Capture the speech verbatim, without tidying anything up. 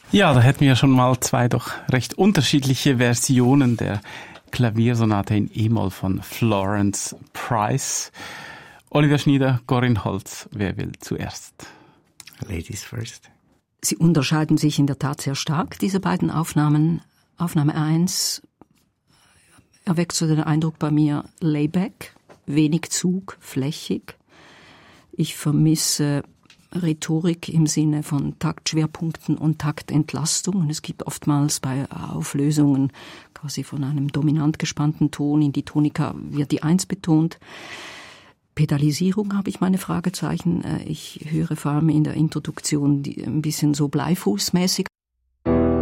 Ja, da hätten wir schon mal zwei doch recht unterschiedliche Versionen der Klaviersonate in E-Moll von Florence Price. Oliver Schnieder, Corinne Holz, wer will zuerst? Ladies first. Sie unterscheiden sich in der Tat sehr stark, diese beiden Aufnahmen. Aufnahme eins erweckt so den Eindruck bei mir Layback, wenig Zug, flächig. Ich vermisse Rhetorik im Sinne von Taktschwerpunkten und Taktentlastung. Und es gibt oftmals bei Auflösungen quasi von einem dominant gespannten Ton in die Tonika wird die Eins betont. Pedalisierung habe ich meine Fragezeichen. Ich höre vor allem in der Introduktion die ein bisschen so bleifußmäßig